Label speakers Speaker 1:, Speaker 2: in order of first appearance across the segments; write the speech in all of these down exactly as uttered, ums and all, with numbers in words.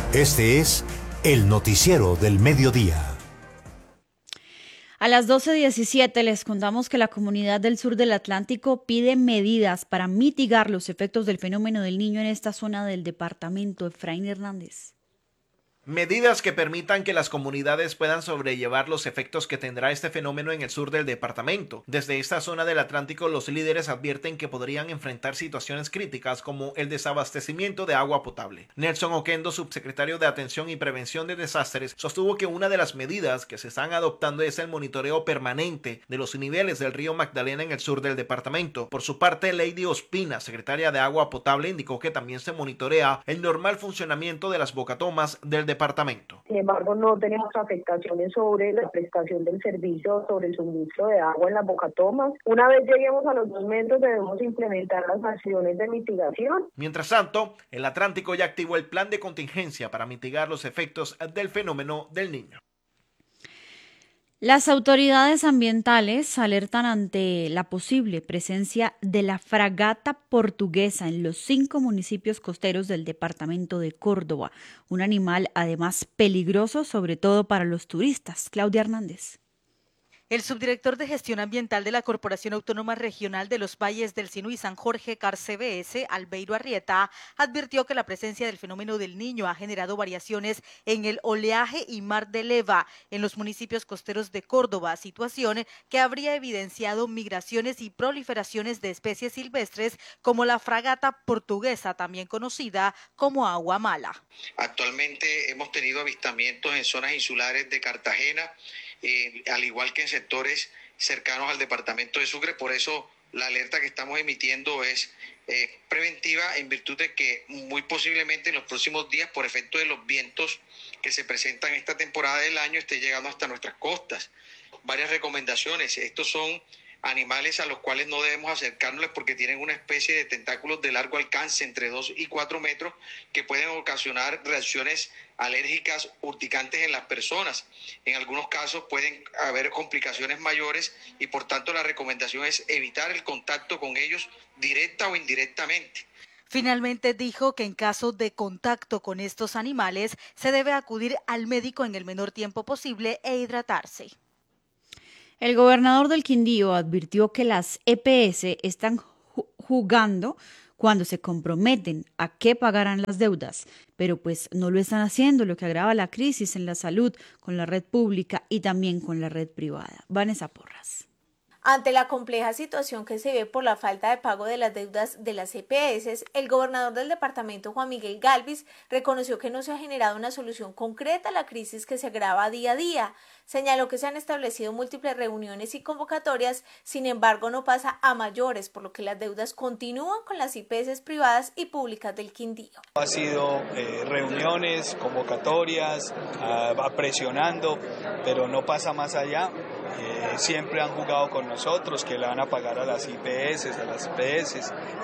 Speaker 1: Este es el noticiero del mediodía.
Speaker 2: A las doce diecisiete les contamos que la Comunidad del Sur del Atlántico pide medidas para mitigar los efectos del fenómeno del Niño en esta zona del departamento. Efraín Hernández.
Speaker 3: Medidas que permitan que las comunidades puedan sobrellevar los efectos que tendrá este fenómeno en el sur del departamento. Desde esta zona del Atlántico, los líderes advierten que podrían enfrentar situaciones críticas como el desabastecimiento de agua potable. Nelson Oquendo, subsecretario de Atención y Prevención de Desastres, sostuvo que una de las medidas que se están adoptando es el monitoreo permanente de los niveles del río Magdalena en el sur del departamento. Por su parte, Lady Ospina, secretaria de Agua Potable, indicó que también se monitorea el normal funcionamiento de las bocatomas del departamento.
Speaker 4: Sin embargo, no tenemos afectaciones sobre la prestación del servicio, sobre el suministro de agua en las bocatomas. Una vez lleguemos a los dos metros, debemos implementar las acciones de mitigación.
Speaker 3: Mientras tanto, el Atlántico ya activó el plan de contingencia para mitigar los efectos del fenómeno del Niño.
Speaker 2: Las autoridades ambientales alertan ante la posible presencia de la fragata portuguesa en los cinco municipios costeros del departamento de Córdoba, un animal además peligroso sobre todo para los turistas. Claudia Hernández.
Speaker 5: El subdirector de Gestión Ambiental de la Corporación Autónoma Regional de los Valles del Sinú y San Jorge, C A R C B S, Albeiro Arrieta, advirtió que la presencia del fenómeno del Niño ha generado variaciones en el oleaje y mar de leva en los municipios costeros de Córdoba, situación que habría evidenciado migraciones y proliferaciones de especies silvestres como la fragata portuguesa, también conocida como agua mala.
Speaker 6: Actualmente hemos tenido avistamientos en zonas insulares de Cartagena, Eh, al igual que en sectores cercanos al departamento de Sucre. Por eso la alerta que estamos emitiendo es eh, preventiva, en virtud de que muy posiblemente en los próximos días, por efecto de los vientos que se presentan esta temporada del año, esté llegando hasta nuestras costas. Varias recomendaciones. Estos son animales a los cuales no debemos acercarnos porque tienen una especie de tentáculos de largo alcance, entre dos y cuatro metros, que pueden ocasionar reacciones alérgicas urticantes en las personas. En algunos casos pueden haber complicaciones mayores y por tanto la recomendación es evitar el contacto con ellos directa o indirectamente.
Speaker 5: Finalmente dijo que en caso de contacto con estos animales se debe acudir al médico en el menor tiempo posible e hidratarse.
Speaker 2: El gobernador del Quindío advirtió que las E P S están jugando cuando se comprometen a que pagarán las deudas, pero pues no lo están haciendo, lo que agrava la crisis en la salud con la red pública y también con la red privada. Vanessa Porras.
Speaker 7: Ante la compleja situación que se ve por la falta de pago de las deudas de las E P S, el gobernador del departamento, Juan Miguel Galvis, reconoció que no se ha generado una solución concreta a la crisis que se agrava día a día. Señaló que se han establecido múltiples reuniones y convocatorias, sin embargo no pasa a mayores, por lo que las deudas continúan con las I P S privadas y públicas del Quindío.
Speaker 8: Ha sido eh, reuniones, convocatorias, uh, presionando, pero no pasa más allá. Eh, siempre han jugado con nosotros, que le van a pagar a las I P S, a las P S,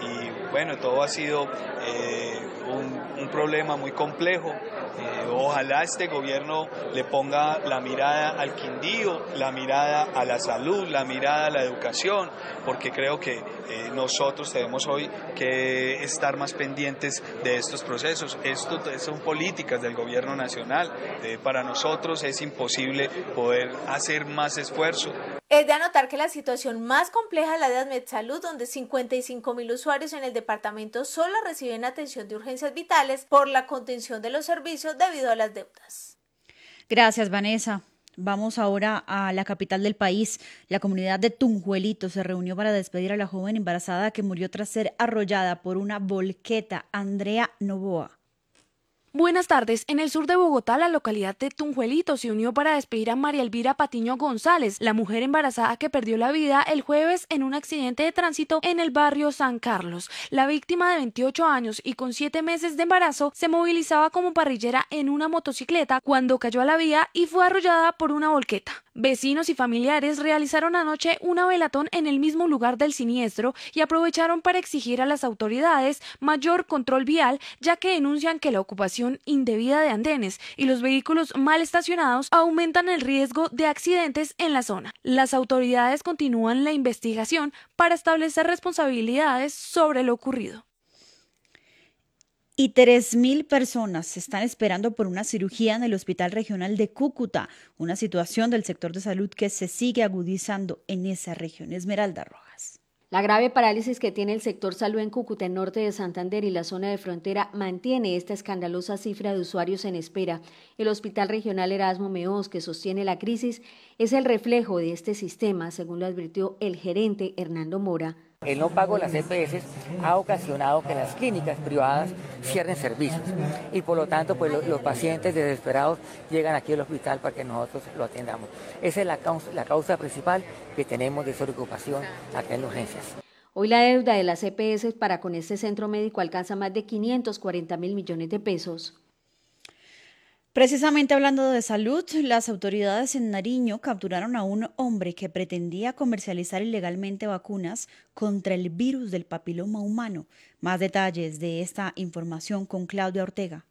Speaker 8: y bueno, todo ha sido eh, un, un problema muy complejo. Eh, ojalá este gobierno le ponga la mirada al Quindío, la mirada a la salud, la mirada a la educación, porque creo que eh, nosotros tenemos hoy que estar más pendientes de estos procesos. Esto son políticas del gobierno nacional. Eh, para nosotros es imposible poder hacer más esfuerzo.
Speaker 7: Es de anotar que la situación más compleja es la de AdmetSalud, donde cincuenta y cinco mil usuarios en el departamento solo reciben atención de urgencias vitales por la contención de los servicios debido a las deudas.
Speaker 2: Gracias, Vanessa. Vamos ahora a la capital del país. La comunidad de Tunjuelito se reunió para despedir a la joven embarazada que murió tras ser arrollada por una volqueta. Andrea Novoa.
Speaker 9: Buenas tardes. En el sur de Bogotá, la localidad de Tunjuelito se unió para despedir a María Elvira Patiño González, la mujer embarazada que perdió la vida el jueves en un accidente de tránsito en el barrio San Carlos. La víctima, de veintiocho años y con siete meses de embarazo, se movilizaba como parrillera en una motocicleta cuando cayó a la vía y fue arrollada por una volqueta. Vecinos y familiares realizaron anoche una velatón en el mismo lugar del siniestro y aprovecharon para exigir a las autoridades mayor control vial, ya que denuncian que la ocupación indebida de andenes y los vehículos mal estacionados aumentan el riesgo de accidentes en la zona. Las autoridades continúan la investigación para establecer responsabilidades sobre lo ocurrido.
Speaker 2: Y tres mil personas están esperando por una cirugía en el Hospital Regional de Cúcuta, una situación del sector de salud que se sigue agudizando en esa región. Esmeralda Rojas.
Speaker 10: La grave parálisis que tiene el sector salud en Cúcuta, en norte de Santander y la zona de frontera, mantiene esta escandalosa cifra de usuarios en espera. El Hospital Regional Erasmo Meós, que sostiene la crisis, es el reflejo de este sistema, según lo advirtió el gerente Hernando Mora.
Speaker 11: El no pago de las E P S ha ocasionado que las clínicas privadas cierren servicios y por lo tanto pues, los, los pacientes desesperados llegan aquí al hospital para que nosotros lo atendamos. Esa es la causa, la causa principal que tenemos de preocupación acá en urgencias.
Speaker 10: Hoy la deuda de las E P S para con este centro médico alcanza más de quinientos cuarenta mil millones de pesos.
Speaker 2: Precisamente hablando de salud, las autoridades en Nariño capturaron a un hombre que pretendía comercializar ilegalmente vacunas contra el virus del papiloma humano. Más detalles de esta información con Claudia Ortega.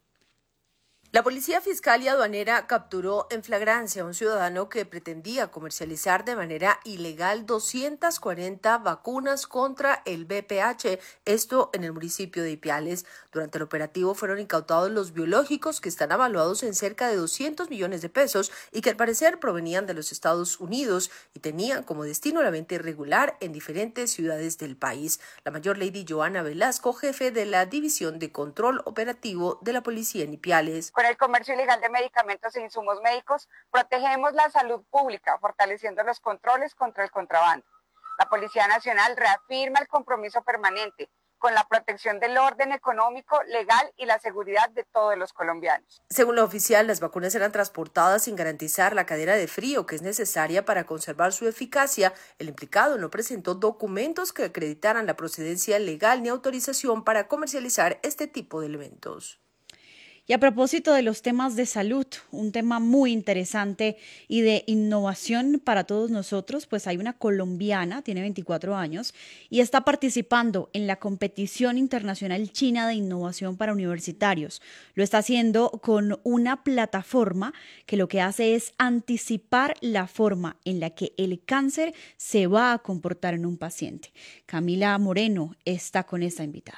Speaker 12: La Policía Fiscal y Aduanera capturó en flagrancia a un ciudadano que pretendía comercializar de manera ilegal doscientas cuarenta vacunas contra el V P H, esto en el municipio de Ipiales. Durante el operativo fueron incautados los biológicos que están avaluados en cerca de doscientos millones de pesos y que al parecer provenían de los Estados Unidos y tenían como destino la venta irregular en diferentes ciudades del país. La mayor Lady Joana Velasco, jefe de la División de Control Operativo de la Policía en Ipiales.
Speaker 13: Con el comercio ilegal de medicamentos e insumos médicos, protegemos la salud pública, fortaleciendo los controles contra el contrabando. La Policía Nacional reafirma el compromiso permanente con la protección del orden económico, legal y la seguridad de todos los colombianos.
Speaker 12: Según la oficial, las vacunas eran transportadas sin garantizar la cadena de frío que es necesaria para conservar su eficacia. El implicado no presentó documentos que acreditaran la procedencia legal ni autorización para comercializar este tipo de elementos.
Speaker 2: Y a propósito de los temas de salud, un tema muy interesante y de innovación para todos nosotros, pues hay una colombiana, tiene veinticuatro años, y está participando en la competición internacional china de innovación para universitarios. Lo está haciendo con una plataforma que lo que hace es anticipar la forma en la que el cáncer se va a comportar en un paciente. Camila Moreno está con esta invitada.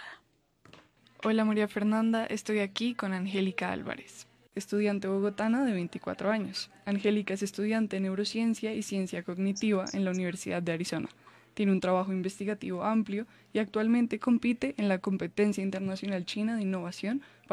Speaker 14: Hola María Fernanda, estoy aquí con Angélica Álvarez, estudiante bogotana de veinticuatro años. Angélica es estudiante de neurociencia y ciencia cognitiva en la Universidad de Arizona. Tiene un trabajo investigativo amplio y actualmente compite en la competencia internacional china de innovación